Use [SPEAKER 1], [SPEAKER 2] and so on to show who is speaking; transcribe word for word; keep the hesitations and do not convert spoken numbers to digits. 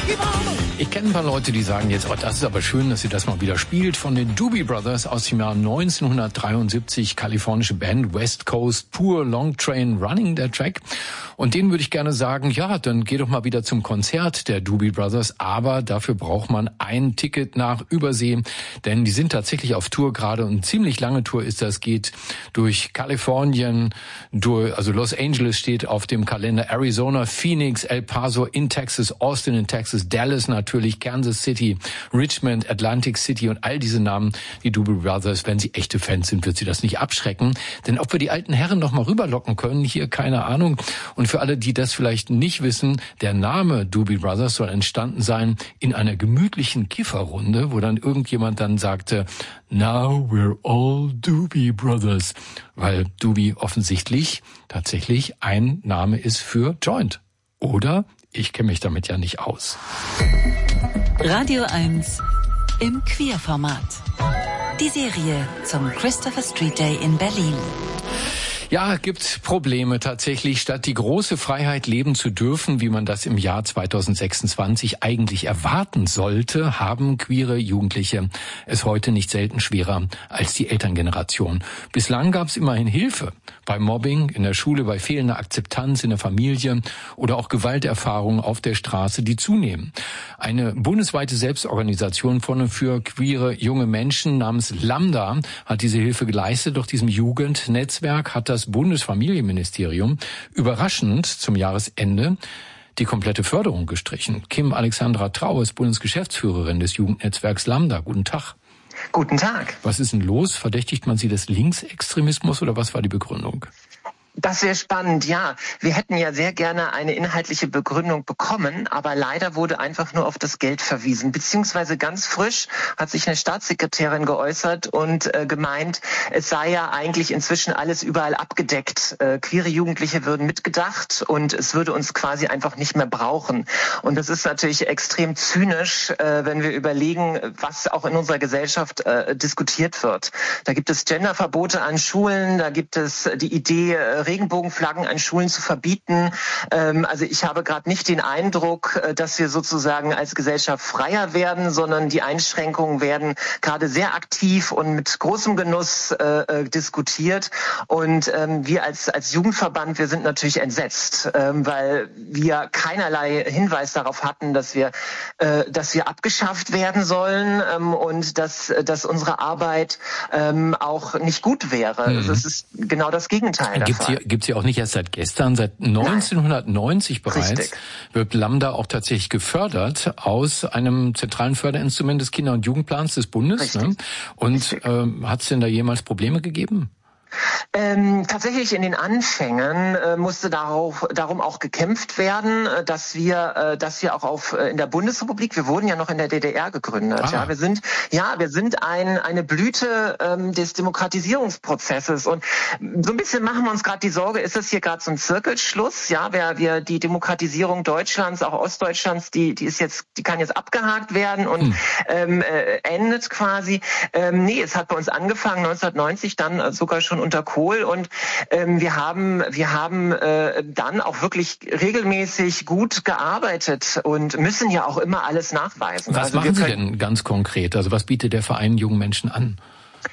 [SPEAKER 1] Ich kenne ein paar Leute, die sagen jetzt, oh, das ist aber schön, dass ihr das mal wieder spielt. Von den Doobie Brothers aus dem Jahr neunzehnhundertdreiundsiebzig, kalifornische Band, West Coast, Pure Long Train Running, der Track. Und denen würde ich gerne sagen, ja, dann geh doch mal wieder zum Konzert der Doobie Brothers. Aber dafür braucht man ein Ticket nach Übersee, denn die sind tatsächlich auf Tour gerade. Und eine ziemlich lange Tour ist das, geht durch Kalifornien, durch, also Los Angeles steht auf dem Kalender, Arizona, Phoenix, El Paso in Texas, Austin in Texas, Dallas natürlich, Kansas City, Richmond, Atlantic City und all diese Namen, die Doobie Brothers, wenn sie echte Fans sind, wird sie das nicht abschrecken. Denn ob wir die alten Herren noch mal rüberlocken können, hier keine Ahnung. Und für alle, die das vielleicht nicht wissen, der Name Doobie Brothers soll entstanden sein in einer gemütlichen Kifferrunde, wo dann irgendjemand dann sagte, now we're all Doobie Brothers. Weil Doobie offensichtlich tatsächlich ein Name ist für Joint. Oder? Ich kenne mich damit ja nicht aus.
[SPEAKER 2] Radio eins im Queerformat. Die Serie zum Christopher Street Day in Berlin.
[SPEAKER 1] Ja, gibt Probleme tatsächlich. Statt die große Freiheit leben zu dürfen, wie man das im Jahr zweitausendsechsundzwanzig eigentlich erwarten sollte, haben queere Jugendliche es heute nicht selten schwerer als die Elterngeneration. Bislang gab es immerhin Hilfe bei Mobbing in der Schule, bei fehlender Akzeptanz in der Familie oder auch Gewalterfahrungen auf der Straße, die zunehmen. Eine bundesweite Selbstorganisation von und für queere junge Menschen namens Lambda hat diese Hilfe geleistet. Doch diesem Jugendnetzwerk hat das Das Bundesfamilienministerium überraschend zum Jahresende die komplette Förderung gestrichen. Kim Alexandra Trau ist Bundesgeschäftsführerin des Jugendnetzwerks Lambda. Guten Tag.
[SPEAKER 3] Guten Tag.
[SPEAKER 1] Was ist denn los? Verdächtigt man Sie des Linksextremismus oder was war die Begründung?
[SPEAKER 3] Das wäre spannend, ja. Wir hätten ja sehr gerne eine inhaltliche Begründung bekommen, aber leider wurde einfach nur auf das Geld verwiesen. Beziehungsweise ganz frisch hat sich eine Staatssekretärin geäußert und äh, gemeint, es sei ja eigentlich inzwischen alles überall abgedeckt. Äh, queere Jugendliche würden mitgedacht und es würde uns quasi einfach nicht mehr brauchen. Und das ist natürlich extrem zynisch, äh, wenn wir überlegen, was auch in unserer Gesellschaft äh, diskutiert wird. Da gibt es Genderverbote an Schulen, da gibt es die Idee, äh, Regenbogenflaggen an Schulen zu verbieten. Ähm, also ich habe gerade nicht den Eindruck, dass wir sozusagen als Gesellschaft freier werden, sondern die Einschränkungen werden gerade sehr aktiv und mit großem Genuss äh, diskutiert. Und ähm, wir als als Jugendverband, wir sind natürlich entsetzt, ähm, weil wir keinerlei Hinweis darauf hatten, dass wir äh, dass wir abgeschafft werden sollen ähm, und dass dass unsere Arbeit ähm, auch nicht gut wäre. Mhm. Das ist genau das Gegenteil
[SPEAKER 1] Gibt's
[SPEAKER 3] davon.
[SPEAKER 1] hier, gibt's hier auch nicht erst seit gestern, seit neunzehnhundertneunzig Nein. bereits Richtig. Wird Lambda auch tatsächlich gefördert aus einem zentralen Förderinstrument des Kinder- und Jugendplans des Bundes. Ne? Und ähm, hat es denn da jemals Probleme gegeben?
[SPEAKER 3] Ähm, tatsächlich in den Anfängen äh, musste darauf, darum auch gekämpft werden, äh, dass wir, äh, dass wir auch auf äh, in der Bundesrepublik, wir wurden ja noch in der D D R gegründet, ah. ja, wir sind, ja, wir sind ein eine Blüte ähm, des Demokratisierungsprozesses und so ein bisschen machen wir uns gerade die Sorge, ist das hier gerade so ein Zirkelschluss, ja, wer wir die Demokratisierung Deutschlands, auch Ostdeutschlands, die die ist jetzt, die kann jetzt abgehakt werden und hm. ähm, äh, endet quasi. Ähm, nee, es hat bei uns angefangen neunzehnhundertneunzig, dann äh, sogar schon unter Kohl und ähm, wir haben wir haben äh, dann auch wirklich regelmäßig gut gearbeitet und müssen ja auch immer alles nachweisen.
[SPEAKER 1] Was
[SPEAKER 3] also
[SPEAKER 1] machen
[SPEAKER 3] wir
[SPEAKER 1] Sie denn ganz konkret? Also was bietet der Verein jungen Menschen an?